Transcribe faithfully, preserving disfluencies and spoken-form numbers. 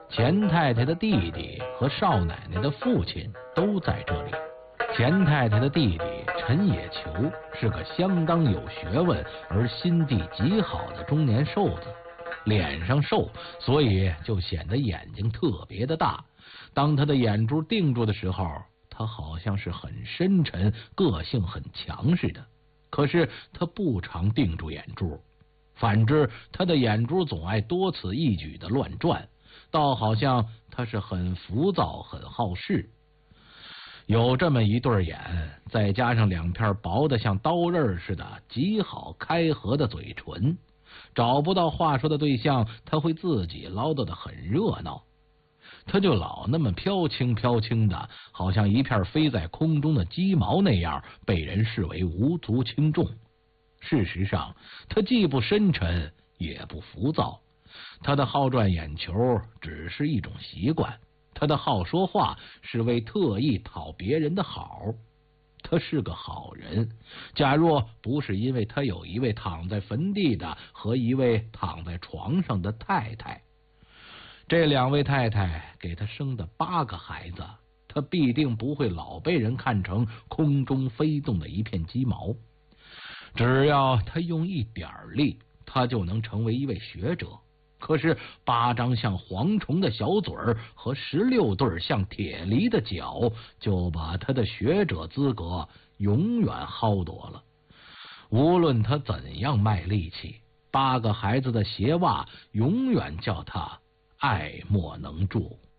钱太太的弟弟和少奶奶的父亲都在这里。钱太太的弟弟陈野球是个相当有学问而心地极好的中年瘦子，脸上瘦，所以就显得眼睛特别的大。当他的眼珠定住的时候，他好像是很深沉，个性很强似的。可是他不常定住眼珠，反之他的眼珠总爱多此一举的乱转，倒好像他是很浮躁很好事。有这么一对眼，再加上两片薄的像刀刃似的极好开合的嘴唇，找不到话说的对象，他会自己唠叨的很热闹。他就老那么飘轻飘轻的，好像一片飞在空中的鸡毛那样，被人视为无足轻重。事实上，他既不深沉也不浮躁，他的好转眼球只是一种习惯，他的好说话是为特意讨别人的好。他是个好人，假若不是因为他有一位躺在坟地的和一位躺在床上的太太。这两位太太给他生的八个孩子，他必定不会老被人看成空中飞动的一片鸡毛。只要他用一点力，他就能成为一位学者。可是八张像蝗虫的小嘴儿和十六对像铁犁的脚，就把他的学者资格永远薅夺了。无论他怎样卖力气，八个孩子的鞋袜永远叫他爱莫能助。